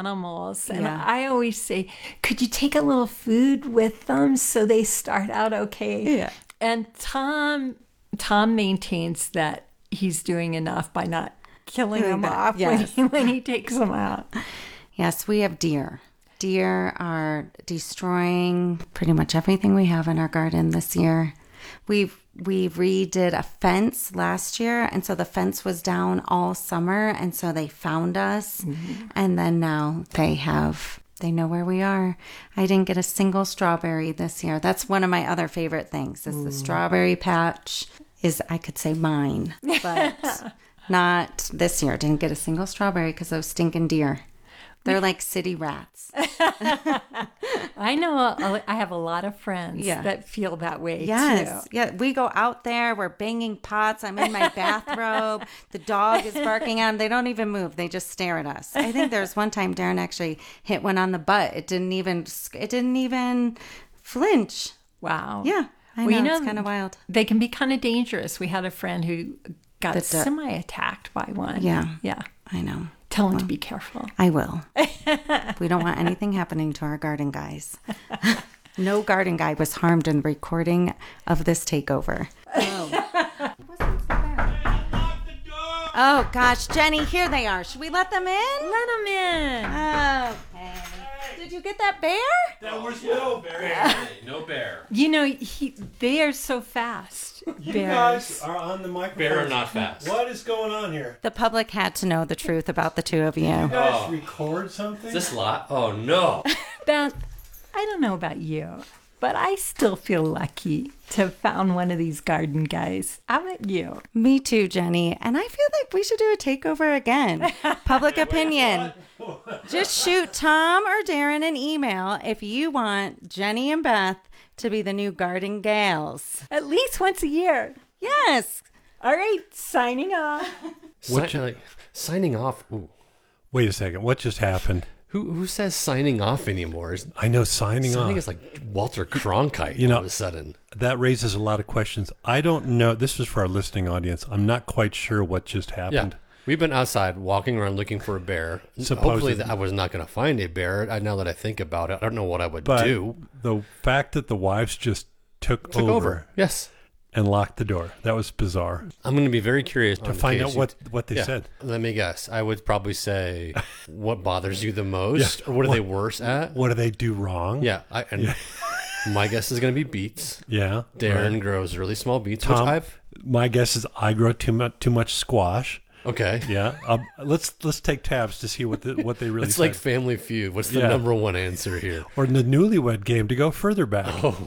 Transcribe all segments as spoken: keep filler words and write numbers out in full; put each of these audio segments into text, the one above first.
animals. And Yeah. I always say, could you take a little food with them so they start out okay? Yeah. And Tom, Tom maintains that he's doing enough by not killing Doing them that, off yes. when, he, when he takes them out. Yes, we have deer. Deer are destroying pretty much everything we have in our garden this year. We've we redid a fence last year, and so the fence was down all summer, and so they found us, mm-hmm. and then now they have they know where we are. I didn't get a single strawberry this year. That's one of my other favorite things. Is mm. the strawberry patch is I could say mine, but not this year. Didn't get a single strawberry because those stinking deer. They're like city rats. I know. A, I have a lot of friends yeah. that feel that way, yes. too. Yeah, we go out there. We're banging pots. I'm in my bathrobe. The dog is barking on. They don't even move. They just stare at us. I think there was one time Darren actually hit one on the butt. It didn't even. It didn't even flinch. Wow. Yeah, I know. Well, you know it's kind of wild. They can be kind of dangerous. We had a friend who got the, semi-attacked by one. Yeah. Yeah. I know. Tell him well, to be careful. I will. We don't want anything happening to our garden guys. No garden guy was harmed in the recording of this takeover. Oh. Oh, gosh. Jenny, here they are. Should we let them in? Let them in. Okay. Did you get that bear? That was no bear. No bear. You know, he, they are so fast. You Bears. guys are on the microphone. Bear are not fast. What is going on here? The public had to know the truth about the two of you. You guys Oh. record something? Is this lot? Oh, no. Beth, I don't know about you, but I still feel lucky to have found one of these garden guys. How about you? Me too, Jenny. And I feel like we should do a takeover again. Public opinion. Just shoot Tom or Darren an email if you want Jenny and Beth to be the new garden gals. At least once a year. Yes. All right, signing off. Si- like, signing off. Ooh. Wait a second. What just happened? Who who says signing off anymore? Is, I know signing signing off. is like Walter Cronkite You know, all of a sudden. That raises a lot of questions. I don't know. This is for our listening audience. I'm not quite sure what just happened. Yeah. We've been outside walking around looking for a bear. Supposedly. Hopefully that I was not going to find a bear. I, now that I think about it, I don't know what I would But do. the fact that the wives just took, Took over, over. Yes. and locked the door, that was bizarre. I'm going to be very curious To find out what, what they Yeah. said. Let me guess. I would probably say, what bothers you the most? Yeah. Or what are What- they worse at? What do they do wrong? Yeah. I, and my guess is going to be beets. Yeah. Darren right. grows really small beets, Tom, which I've... my guess is I grow too much too much squash. Okay. Yeah. Um, let's let's take tabs to see what the, what they really It's said. like Family Feud. What's the Yeah. number one answer here? Or in the newlywed game to go further back. Oh,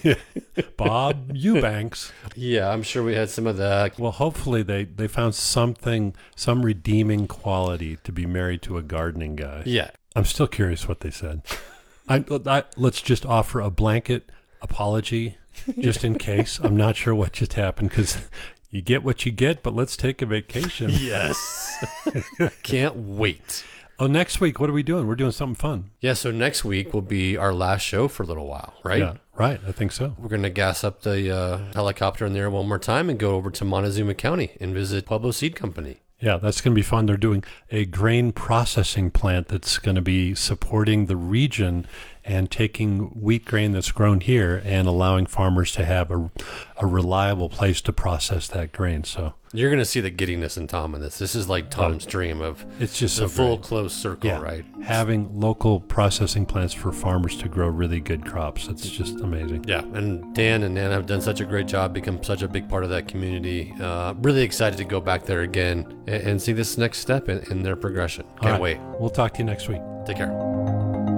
Bob Eubanks. yeah. I'm sure we had some of that. Well, hopefully they, they found something, some redeeming quality to be married to a gardening guy. Yeah. I'm still curious what they said. I, I, let's just offer a blanket apology just in case. I'm not sure what just happened because you get what you get, but let's take a vacation. Yes. Can't wait. Oh, next week, what are we doing? We're doing something fun. Yeah. So next week will be our last show for a little while, right? Yeah, right. I think so. We're going to gas up the uh, helicopter in there one more time and go over to Montezuma County and visit Pueblo Seed Company. Yeah, that's going to be fun. They're doing a grain processing plant that's going to be supporting the region and taking wheat grain that's grown here and allowing farmers to have a, a reliable place to process that grain. So You're going to see the giddiness in Tom in this. This is like Tom's dream of it's just the so full great. closed circle, Yeah, right? having local processing plants for farmers to grow really good crops. It's just amazing. Yeah, and Dan and Nana have done such a great job, become such a big part of that community. Uh, really excited to go back there again and, and see this next step in, in their progression. All Can't right, wait. We'll talk to you next week. Take care.